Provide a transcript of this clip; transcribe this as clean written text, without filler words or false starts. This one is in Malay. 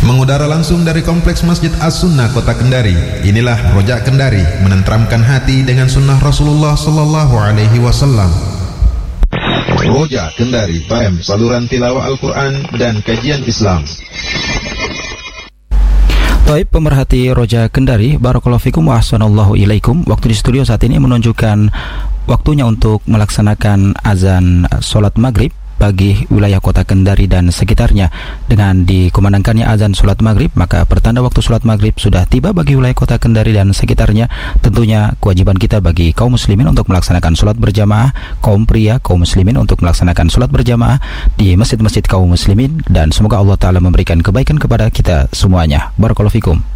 Mengudara langsung dari Kompleks Masjid As-Sunnah Kota Kendari. Inilah Rojak Kendari, menenteramkan hati dengan sunnah Rasulullah sallallahu alaihi wasallam. Rojak Kendari, FM saluran tilawah Al-Quran dan kajian Islam. Baik, pemerhati Roja Kendari, barakallahu fikum wa ahsanallahu ilaikum. Waktu di studio saat ini menunjukkan waktunya untuk melaksanakan azan solat maghrib bagi wilayah kota Kendari dan sekitarnya. Dengan dikumandangkannya azan solat maghrib, maka pertanda waktu solat maghrib sudah tiba bagi wilayah kota Kendari dan sekitarnya. Tentunya kewajiban kita bagi kaum muslimin untuk melaksanakan solat berjamaah, kaum pria, kaum muslimin untuk melaksanakan solat berjamaah di masjid-masjid kaum muslimin, dan semoga Allah Ta'ala memberikan kebaikan kepada kita semuanya. Barakallahu fikum.